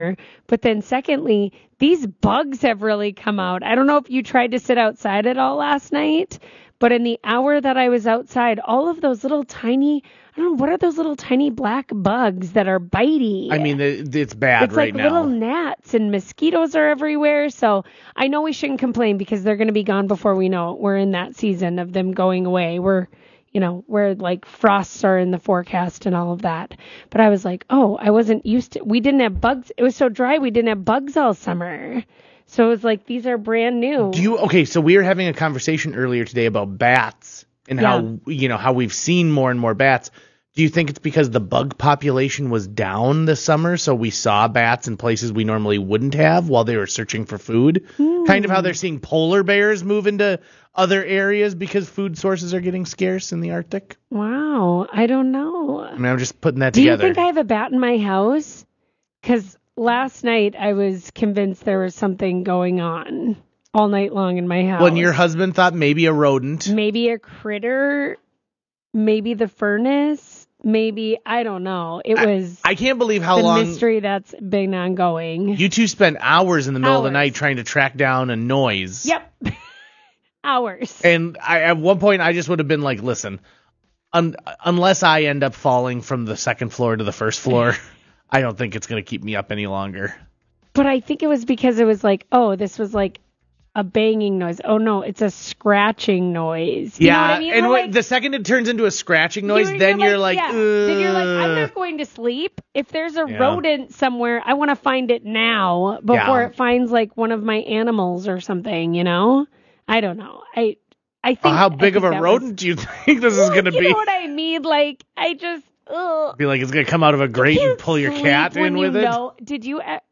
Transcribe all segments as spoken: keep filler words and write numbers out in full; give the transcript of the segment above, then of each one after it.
But then secondly, these bugs have really come out. I don't know if you tried to sit outside at all last night, but in the hour that I was outside, all of those little tiny, I don't know, what are those little tiny black bugs that are bitey? I mean, it's bad it's right like now. Little gnats and mosquitoes are everywhere. So I know we shouldn't complain because they're going to be gone before we know it. We're in that season of them going away. We're, you know, where like frosts are in the forecast and all of that. But I was like, oh, I wasn't used to, we didn't have bugs. It was so dry. We didn't have bugs all summer. So it was like, these are brand new. Do you, okay, so we were having a conversation earlier today about bats and Yeah. how, you know, how we've seen more and more bats. Do you think it's because the bug population was down this summer, so we saw bats in places we normally wouldn't have while they were searching for food? Hmm. Kind of how they're seeing polar bears move into other areas because food sources are getting scarce in the Arctic? Wow. I don't know. I mean, I'm just putting that Do together. you think I have a bat in my house? Because last night I was convinced there was something going on all night long in my house. When your husband thought maybe a rodent. Maybe a critter, maybe the furnace, maybe, I don't know. It was I, I can't believe how the long mystery that's been ongoing. you two spent hours in the middle of the Hours. night trying to track down a noise. Yep. Hours. And I, at one point, I just would have been like, listen, un- unless I end up falling from the second floor to the first floor, I don't think it's going to keep me up any longer. But I think it was because it was like, oh, this was like a banging noise. Oh, no, it's a scratching noise. You yeah, know what I mean? and We're when- like, the second it turns into a scratching noise, You're- then you're you're like, yeah. Ugh. Then you're like, I'm not going to sleep. If there's a Yeah. rodent somewhere, I want to find it now before Yeah. it finds like one of my animals or something, you know? I don't know. I I think Oh, how I big of think a that rodent was, do you think this is Well, going to you be? know what I mean? Like, I just, ugh. Be like, it's going to come out of a grate and Can't pull your sleep cat when in you with it? know- Did you... Uh,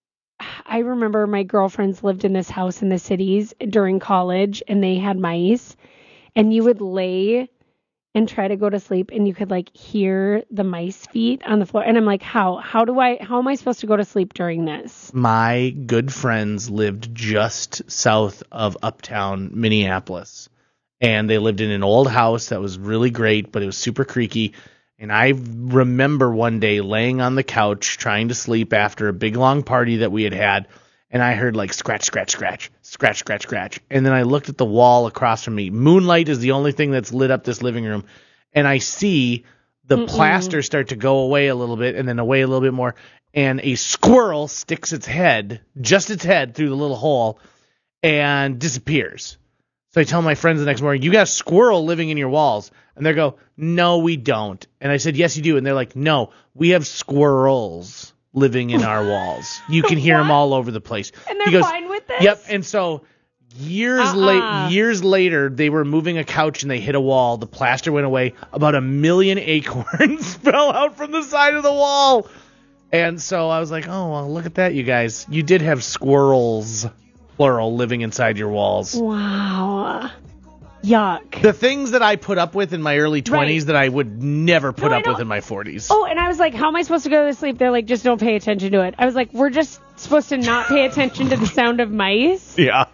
I remember my girlfriends lived in this house in the cities during college, and they had mice, and you would lay and try to go to sleep, and you could like hear the mice feet on the floor. And I'm like, how? How do I? How am I supposed to go to sleep during this? My good friends lived just south of uptown Minneapolis, and they lived in an old house that was really great, but it was super creaky. And I remember one day laying on the couch trying to sleep after a big long party that we had had, and I heard like scratch, scratch, scratch, scratch, scratch, scratch. And then I looked at the wall across from me. Moonlight is the only thing that's lit up this living room. And I see the Mm-mm. plaster start to go away a little bit and then away a little bit more. And a squirrel sticks its head, just its head, through the little hole and disappears. So I tell my friends the next morning, you got a squirrel living in your walls. And they go, no, we don't. And I said, yes, you do. And they're like, no, we have squirrels living in our walls. You can hear them What? all over the place. And they're He goes, fine with this? Yep. And so years Uh-uh. late, years later, they were moving a couch and they hit a wall. The plaster went away. About a million acorns fell out from the side of the wall. And so I was like, oh, well, look at that, you guys. You did have squirrels, plural, living inside your walls. Wow. Yuck. The things that I put up with in my early twenties Right. that I would never put No, I up know. with in my forties. Oh, and I was like, how am I supposed to go to sleep? They're like, just don't pay attention to it. I was like, we're just supposed to not pay attention to the sound of mice? Yeah.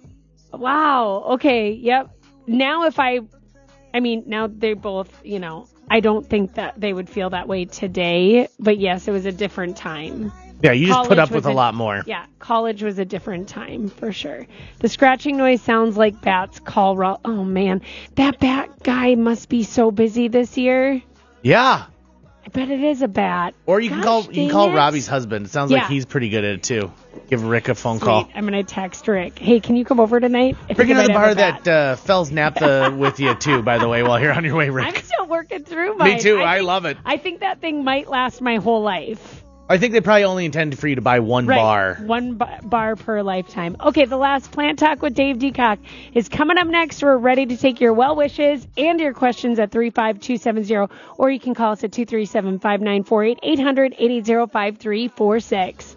Wow. Okay. Yep. Now if I, I mean, now they both, you know, I don't think that they would feel that way today, but yes, it was a different time. Yeah, you just put College up with was a lot more. Yeah, college was a different time for sure. The scratching noise sounds like bats call. Ro- oh man, that bat guy must be so busy this year. Yeah. I bet it is a bat. Or you can Gosh, call you can dang call it. Robbie's husband. It sounds Yeah. like he's pretty good at it too. Give Rick a phone Sweet. call. I'm gonna text Rick. Hey, can you come over tonight? I Bring think I another might have bar a bat. that uh, Fells Naphtha with you too, by the way, while you're on your way, I'm Rick. still working through mine. Me too. I, think- love it. I think that thing might last my whole life. I think they probably only intended for you to buy one Right. bar. One ba- bar per lifetime. Okay, the last Plant Talk with Dave Deacock is coming up next. We're ready to take your well wishes and your questions at three five two seven zero, or you can call us at two three seven, five nine four eight, eight hundred, eight eight zero, five three four six.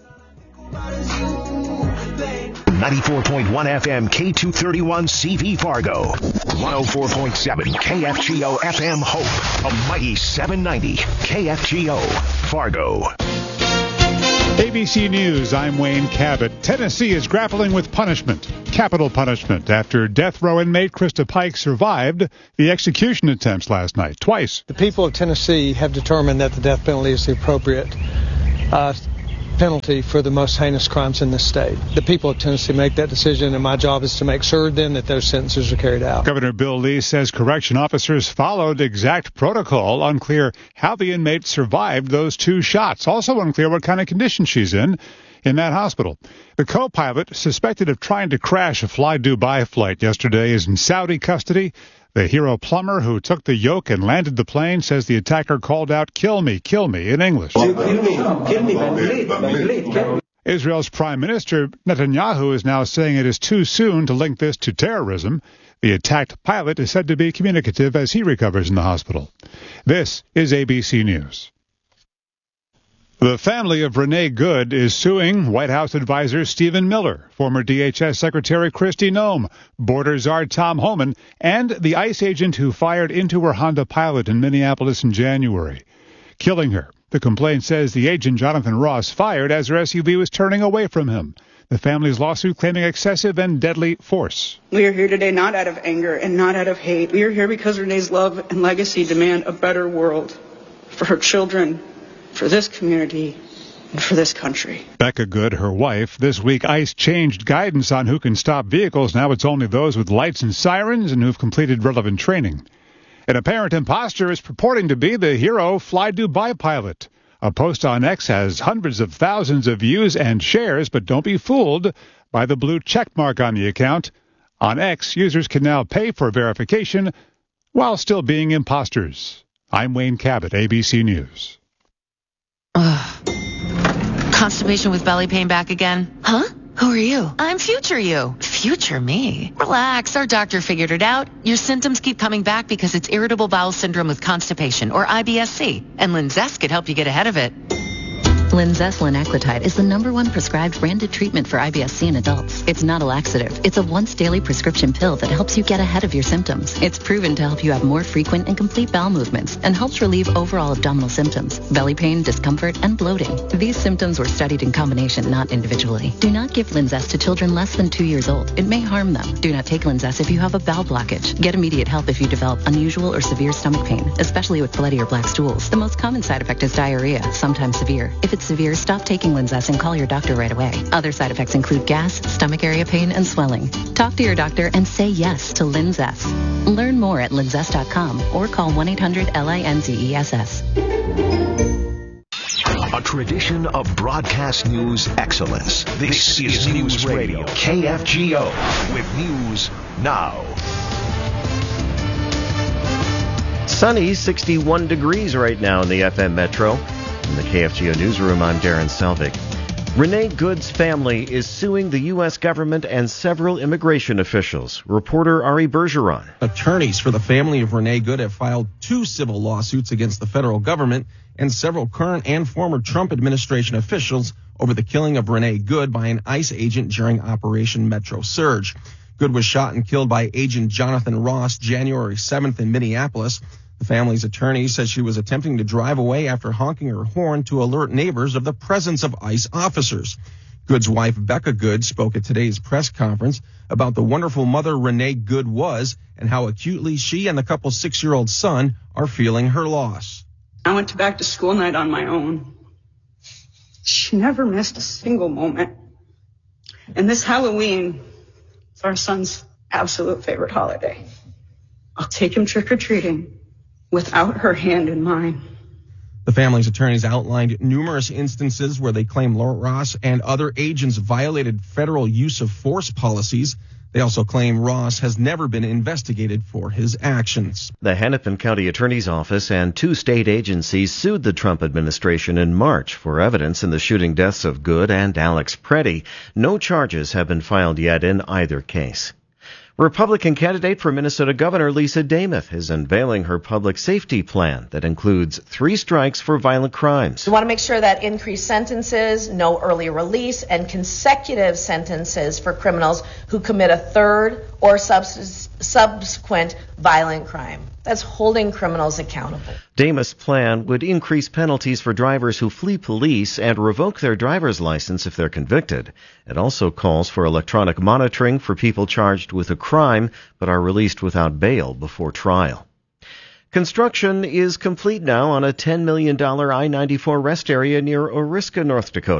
ninety-four point one F M K two thirty-one C V Fargo. one oh four point seven K F G O F M Hope. A mighty seven ninety K F G O Fargo. A B C News, I'm Wayne Cabot. Tennessee is grappling with punishment, capital punishment, after death row inmate Krista Pike survived the execution attempts last night, twice. The people of Tennessee have determined that the death penalty is the appropriate uh, penalty for the most heinous crimes in this state. The people of Tennessee make that decision, and my job is to make sure then that those sentences are carried out. Governor Bill Lee says correction officers followed exact protocol. Unclear how the inmate survived those two shots. Also unclear what kind of condition she's in in that hospital. The co-pilot suspected of trying to crash a Fly Dubai flight yesterday is in Saudi custody. The hero plumber who took the yoke and landed the plane says the attacker called out, "Kill me, kill me," in English. Kill me, kill me, bleed, bleed, kill me. Israel's Prime Minister Netanyahu is now saying it is too soon to link this to terrorism. The attacked pilot is said to be communicative as he recovers in the hospital. This is A B C News. The family of Renee Good is suing White House advisor Stephen Miller, former D H S Secretary Kristi Noem, border czar Tom Homan, and the ICE agent who fired into her Honda Pilot in Minneapolis in January, killing her. The complaint says the agent, Jonathan Ross, fired as her S U V was turning away from him. The family's lawsuit claiming excessive and deadly force. We are here today not out of anger and not out of hate. We are here because Renee's love and legacy demand a better world for her children, for this community, and for this country. Becca Good, her wife. This week, ICE changed guidance on who can stop vehicles. Now it's only those with lights and sirens and who've completed relevant training. An apparent imposter is purporting to be the hero Fly Dubai pilot. A post on X has hundreds of thousands of views and shares, but don't be fooled by the blue check mark on the account. On X, users can now pay for verification while still being imposters. I'm Wayne Cabot, A B C News. Ugh. Constipation with belly pain back again? Huh? Who are you? I'm future you. Future me? Relax, our doctor figured it out. Your symptoms keep coming back because it's irritable bowel syndrome with constipation, or I B S C, and Linzess could help you get ahead of it. Linzess linaclotide is the number one prescribed branded treatment for I B S C in adults. It's not a laxative. It's a once-daily prescription pill that helps you get ahead of your symptoms. It's proven to help you have more frequent and complete bowel movements and helps relieve overall abdominal symptoms, belly pain, discomfort, and bloating. These symptoms were studied in combination, not individually. Do not give Linzess to children less than two years old. It may harm them. Do not take Linzess if you have a bowel blockage. Get immediate help if you develop unusual or severe stomach pain, especially with bloody or black stools. The most common side effect is diarrhea, sometimes severe. If it's severe, stop taking Linzess and call your doctor right away. Other side effects include gas, stomach area pain, and swelling. Talk to your doctor and say yes to Linzess. Learn more at linzess dot com or call one eight hundred L I N Z E S S. A tradition of broadcast news excellence. This, this is News Radio, K F G O, with news now. Sunny, sixty-one degrees right now in the F M Metro. In the K F G O newsroom, I'm Darren Selvig. Renee Good's family is suing the U S government and several immigration officials. Reporter Ari Bergeron. Attorneys for the family of Renee Good have filed two civil lawsuits against the federal government and several current and former Trump administration officials over the killing of Renee Good by an ICE agent during Operation Metro Surge. Good was shot and killed by Agent Jonathan Ross January seventh in Minneapolis. The family's attorney says she was attempting to drive away after honking her horn to alert neighbors of the presence of ICE officers. Good's wife, Becca Good, spoke at today's press conference about the wonderful mother Renee Good was and how acutely she and the couple's six-year-old son are feeling her loss. I went to back to school night on my own. She never missed a single moment. And this Halloween is our son's absolute favorite holiday. I'll take him trick-or-treating without her hand in mine. The family's attorneys outlined numerous instances where they claim Ross and other agents violated federal use of force policies. They also claim Ross has never been investigated for his actions. The Hennepin County Attorney's Office and two state agencies sued the Trump administration in March for evidence in the shooting deaths of Good and Alex Preddy. No charges have been filed yet in either case. Republican candidate for Minnesota Governor Lisa Demuth is unveiling her public safety plan that includes three strikes for violent crimes. We want to make sure that increased sentences, no early release, and consecutive sentences for criminals who commit a third or subs- subsequent violent crime. That's holding criminals accountable. Demuth's plan would increase penalties for drivers who flee police and revoke their driver's license if they're convicted. It also calls for electronic monitoring for people charged with a crime but are released without bail before trial. Construction is complete now on a ten million dollars I ninety-four rest area near Oriska, North Dakota.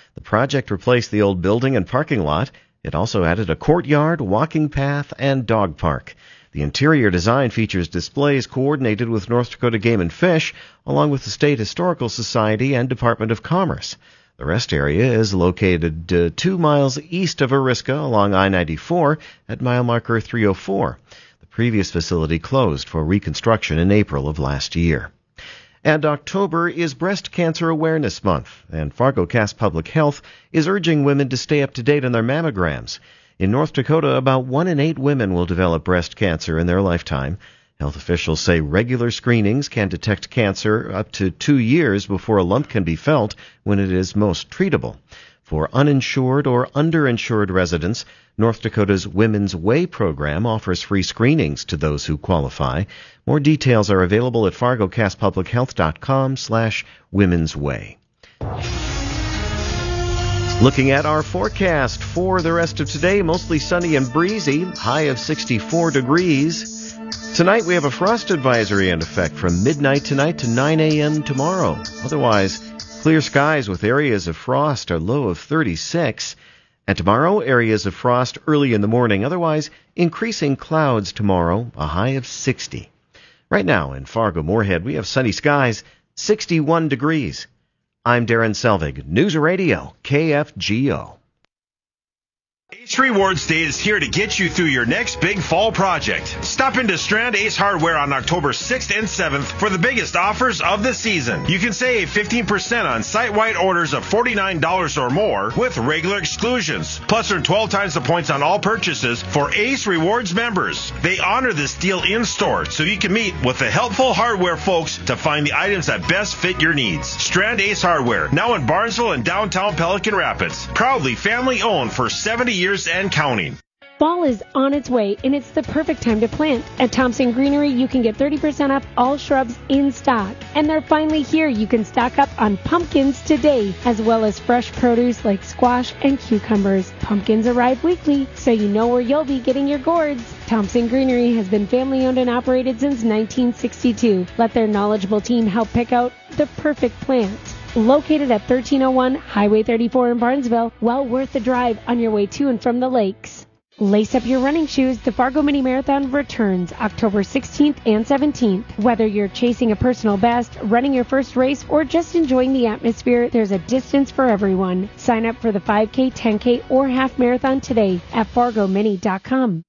The project replaced the old building and parking lot. It also added a courtyard, walking path, and dog park. The interior design features displays coordinated with North Dakota Game and Fish, along with the State Historical Society and Department of Commerce. The rest area is located uh, two miles east of Ariska along I ninety-four at mile marker three oh four. The previous facility closed for reconstruction in April of last year. And October is Breast Cancer Awareness Month, and FargoCast Public Health is urging women to stay up to date on their mammograms. In North Dakota, about one in eight women will develop breast cancer in their lifetime. Health officials say regular screenings can detect cancer up to two years before a lump can be felt when it is most treatable. For uninsured or underinsured residents, North Dakota's Women's Way program offers free screenings to those who qualify. More details are available at fargocastpublichealth.com slash women's way. Looking at our forecast for the rest of today, mostly sunny and breezy, high of sixty-four degrees. Tonight we have a frost advisory in effect from midnight tonight to nine a.m. tomorrow. Otherwise, clear skies with areas of frost, a low of thirty-six. And tomorrow, areas of frost early in the morning. Otherwise, increasing clouds tomorrow, a high of sixty. Right now in Fargo-Moorhead, we have sunny skies, sixty-one degrees. I'm Darren Selvig, News Radio, K F G O. Ace Rewards Day is here to get you through your next big fall project. Stop into Strand Ace Hardware on October sixth and seventh for the biggest offers of the season. You can save fifteen percent on site-wide orders of forty-nine dollars or more with regular exclusions. Plus earn twelve times the points on all purchases for Ace Rewards members. They honor this deal in-store so you can meet with the helpful hardware folks to find the items that best fit your needs. Strand Ace Hardware, now in Barnesville and downtown Pelican Rapids. Proudly family-owned for seventy years and counting. Fall is on its way, and it's the perfect time to plant. At Thompson Greenery, you can get thirty percent off all shrubs in stock. And they're finally here. You can stock up on pumpkins today, as well as fresh produce like squash and cucumbers. Pumpkins arrive weekly, so you know where you'll be getting your gourds. Thompson Greenery has been family-owned and operated since nineteen sixty-two. Let their knowledgeable team help pick out the perfect plants. Located at thirteen oh one Highway thirty-four in Barnesville, well worth the drive on your way to and from the lakes. Lace up your running shoes. The Fargo Mini Marathon returns October sixteenth and seventeenth. Whether you're chasing a personal best, running your first race, or just enjoying the atmosphere, there's a distance for everyone. Sign up for the five K, ten K, or half marathon today at fargo mini dot com.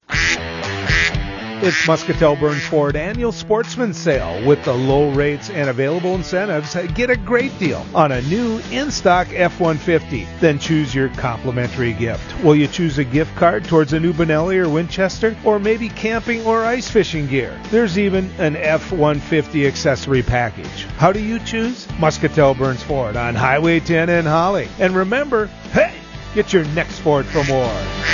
It's Muscatel Burns Ford Annual Sportsman Sale. With the low rates and available incentives, get a great deal on a new in-stock F one fifty. Then choose your complimentary gift. Will you choose a gift card towards a new Benelli or Winchester, or maybe camping or ice fishing gear? There's even an F one fifty accessory package. How do you choose? Muscatel Burns Ford on Highway ten in Holly. And remember, hey, get your next Ford for more.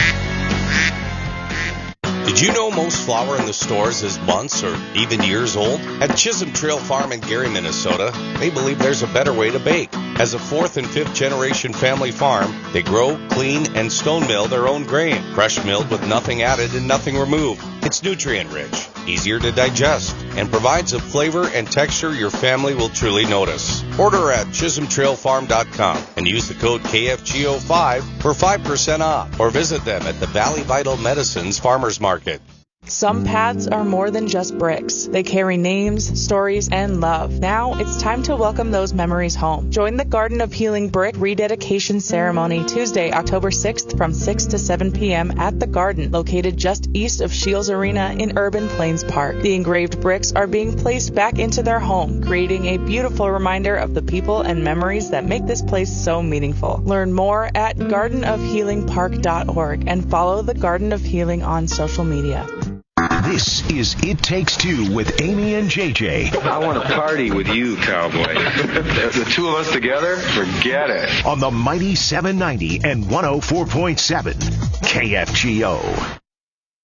Did you know most flour in the stores is months or even years old? At Chisholm Trail Farm in Gary, Minnesota, they believe there's a better way to bake. As a fourth and fifth generation family farm, they grow, clean, and stone mill their own grain, fresh milled with nothing added and nothing removed. It's nutrient rich, easier to digest, and provides a flavor and texture your family will truly notice. Order at chisholm trail farm dot com and use the code K F G O five for five percent off, or visit them at the Valley Vital Medicines Farmers Market. Some paths are more than just bricks. They carry names, stories, and love. Now it's time to welcome those memories home. Join the Garden of Healing Brick Rededication Ceremony Tuesday, October sixth from six to seven p.m. at the Garden, located just east of Shields Arena in Urban Plains Park. The engraved bricks are being placed back into their home, creating a beautiful reminder of the people and memories that make this place so meaningful. Learn more at garden of healing park dot org and follow the Garden of Healing on social media. This is It Takes Two with Amy and J J. I want to party with you, cowboy. The two of us together? Forget it. On the mighty seven ninety and one oh four point seven K F G O.